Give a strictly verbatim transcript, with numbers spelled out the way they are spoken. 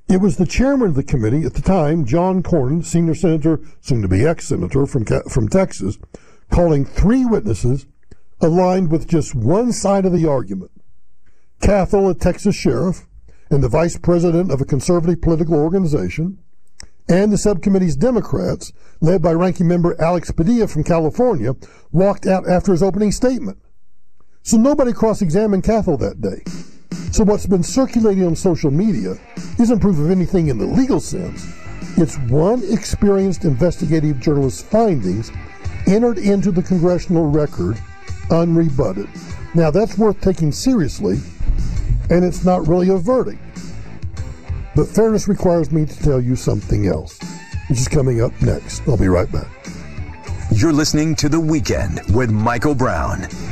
It was the chairman of the committee at the time, John Cornyn, senior senator, soon to be ex-senator from, from Texas, calling three witnesses aligned with just one side of the argument. Cathell, a Texas sheriff, and the vice president of a conservative political organization, and the subcommittee's Democrats, led by ranking member Alex Padilla from California, walked out after his opening statement. So nobody cross-examined Cathell that day. So what's been circulating on social media isn't proof of anything in the legal sense. It's one experienced investigative journalist's findings entered into the congressional record unrebutted. Now, that's worth taking seriously, and it's not really a verdict. But fairness requires me to tell you something else, which is coming up next. I'll be right back. You're listening to The Weekend with Michael Brown.